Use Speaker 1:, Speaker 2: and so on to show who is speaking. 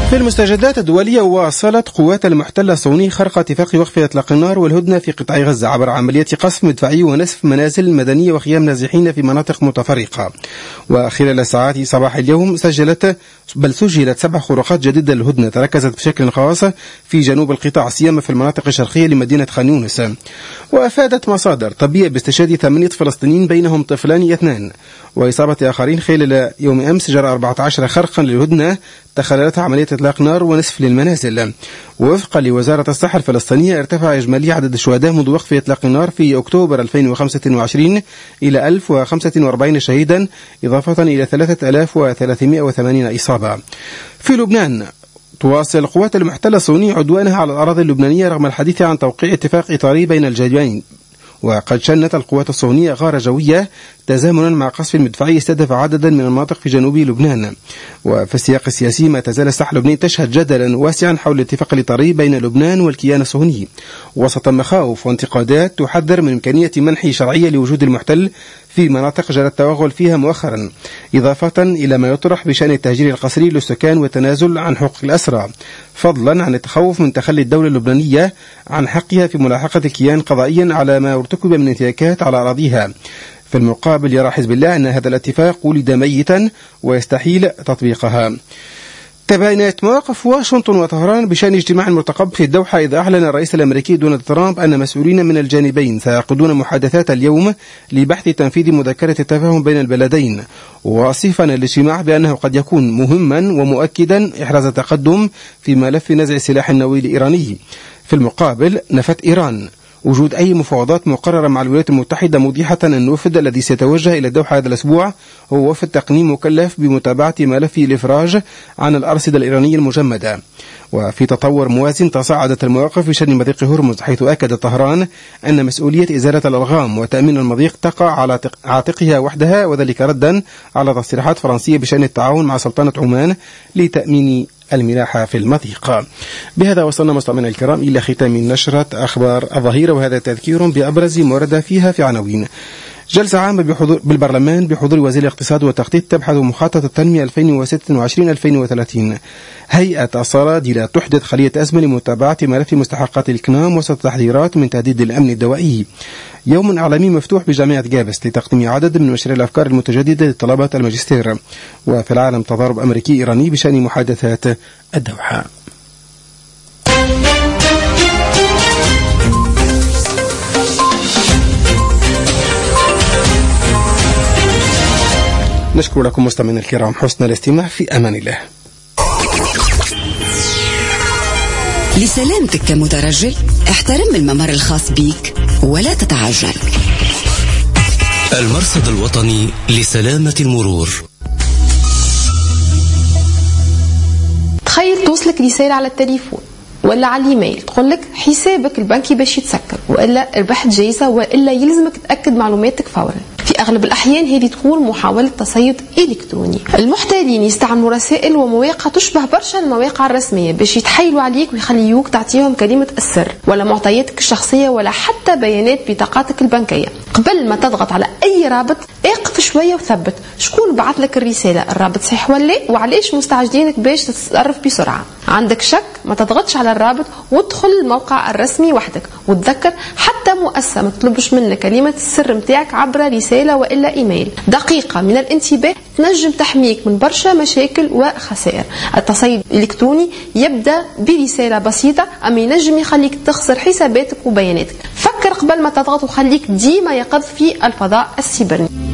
Speaker 1: في المستجدات الدولية، واصلت قوات المحتل الصهيوني خرق اتفاق وقف إطلاق النار والهدنة في قطاع غزة عبر عمليات قصف مدفعي ونسف منازل مدنية وخيام نازحين في مناطق متفرقة. وخلال ساعات صباح اليوم سجلت 7 خروقات جديدة للهدنة تركزت بشكل خاص في جنوب القطاع، سيما في المناطق الشرقية لمدينة خان يونس. وأفادت مصادر طبية باستشهاد 8 فلسطينيين بينهم طفلان 2 وإصابة آخرين خلال يوم أمس. جرى 14 خرقا للهدنة تخللتها عملية إطلاق نار ونسف للمنازل. ووفقا لوزارة الصحة الفلسطينية، ارتفع إجمالي عدد الشهداء منذ وقف إطلاق النار في أكتوبر 2025 إلى 1045 شهيدا، إضافة إلى 3380 إصابة. في لبنان، تواصل القوات المحتلة الصهيونية عدوانها على الأراضي اللبنانية رغم الحديث عن توقيع اتفاق إطاري بين الجانبين. وقد شنت القوات الصهيونية غارة جوية تزامنا مع قصف مدفعي استهدف عددا من المناطق في جنوب لبنان. وفي السياق السياسي، ما تزال الساحة اللبنانية تشهد جدلا واسعا حول الاتفاق الإطاري بين لبنان والكيان الصهيوني، وسط مخاوف وانتقادات تحذر من إمكانية منح شرعية لوجود المحتل في مناطق جرى التوغل فيها مؤخرا، إضافة إلى ما يطرح بشأن التهجير القسري للسكان والتنازل عن حقوق الأسرى، فضلا عن التخوف من تخلي الدولة اللبنانية عن حقها في ملاحقة الكيان قضائيا على ما ارتكب من انتهاكات على أراضيها. في المقابل، يرى حزب الله أن هذا الاتفاق ولد ميتا ويستحيل تطبيقها. تباينت مواقف واشنطن وطهران بشأن اجتماع مرتقب في الدوحة، إذ أعلن الرئيس الأمريكي دونالد ترامب أن مسؤولين من الجانبين سيعقدون محادثات اليوم لبحث تنفيذ مذكرة التفاهم بين البلدين، واصفا الاجتماع بأنه قد يكون مهما ومؤكدا إحراز تقدم في ملف نزع السلاح النووي الإيراني. في المقابل، نفت إيران وجود أي مفاوضات مقررة مع الولايات المتحدة، موضحة أن الوفد الذي سيتوجه إلى الدوحة هذا الأسبوع هو وفد تقنيم مكلف بمتابعة ملف الإفراج عن الأرصدة الإيرانية المجمدة. وفي تطور موازن، تصاعدت المواقف في شأن مضيق هرمز، حيث أكد طهران أن مسؤولية إزالة الألغام وتأمين المضيق تقع على عاتقها وحدها، وذلك ردا على تصريحات فرنسية بشأن التعاون مع سلطنة عمان لتأمين الملاحة في المضيق. بهذا وصلنا مستمعينا الكرام إلى ختام نشرة أخبار الظهيرة، وهذا تذكير بأبرز ما ورد فيها في عناوين. جلسة عامة بالبرلمان بحضور وزير الاقتصاد والتخطيط تبحث مخطط التنمية 2026-2030. هيئة الصرادي لا تحدث خلية أزمة لمتابعة ملف مستحقات الإكنام وسط تحذيرات من تهديد الأمن الدوائي. يوم إعلامي مفتوح بجامعة جابس لتقديم عدد من مشاريع الأفكار المتجددة لطلبة الماجستير. وفي العالم، تضارب أمريكي إيراني بشأن محادثات الدوحة. نشكر لكم مستمعينا الكرام حسن الاستماع، في أمان الله.
Speaker 2: لسلامتك كمترجل، احترم الممر الخاص بيك ولا تتعجل.
Speaker 3: المرصد الوطني لسلامة المرور.
Speaker 4: تخيل توصلك رسالة على التليفون ولا على الايميل تقول لك حسابك البنكي باش يتسكر، والا ربحت جايزة، والا يلزمك تأكد معلوماتك فورا. في أغلب الأحيان هذه تكون محاولة تصيد إلكتروني. المحتالين يستعملوا رسائل ومواقع تشبه برشا المواقع الرسمية باش يتحايلوا عليك ويخليوك تعطيهم كلمة السر ولا معطياتك الشخصية ولا حتى بيانات بطاقاتك البنكية. قبل ما تضغط على أي رابط، اقف شوية وثبت شكون بعث لك الرسالة، الرابط صحيح ولا وعليش مستعجلينك باش تتصرف بسرعة. عندك شك، ما تضغطش على الرابط وادخل الموقع الرسمي وحدك. وتذكر، حتى مؤسسة ما تطلبش منك كلمة السر متاعك عبر رسالة وإلا إيميل. دقيقة من الانتباه تنجم تحميك من برشا مشاكل وخسائر. التصيد الإلكتروني يبدأ برسالة بسيطة، أما ينجم يخليك تخسر حساباتك وبياناتك. فكر قبل ما تضغط، وخليك ديما يقظ في الفضاء السيبراني.